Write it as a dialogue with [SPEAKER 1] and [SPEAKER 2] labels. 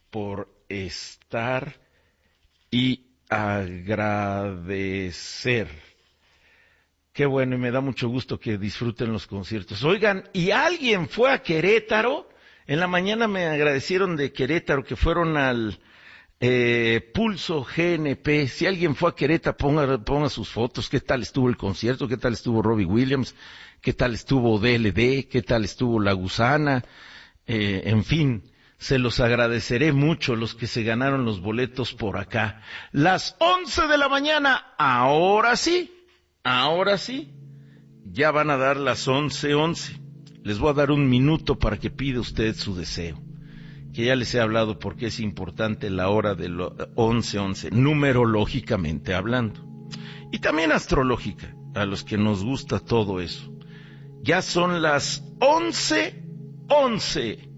[SPEAKER 1] por estar y agradecer. Qué bueno, y me da mucho gusto que disfruten los conciertos. Oigan, ¿y alguien fue a Querétaro? En la mañana me agradecieron de Querétaro que fueron al Pulso GNP. Si alguien fue a Querétaro, ponga sus fotos. ¿Qué tal estuvo el concierto? ¿Qué tal estuvo Robbie Williams? ¿Qué tal estuvo DLD? ¿Qué tal estuvo La Gusana? En fin, se los agradeceré mucho los que se ganaron los boletos por acá. Las 11 de la mañana, ahora sí, ya van a dar las 11:11. Les voy a dar un minuto para que pida usted su deseo. Que ya les he hablado porque es importante la hora de 11:11, numerológicamente hablando. Y también astrológica, a los que nos gusta todo eso. Ya son las 11:11.